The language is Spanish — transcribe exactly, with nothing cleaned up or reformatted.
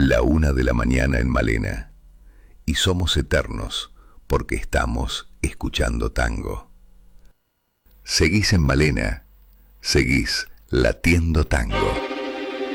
La una de la mañana en Malena. Y somos eternos porque estamos escuchando tango. Seguís en Malena, seguís latiendo tango.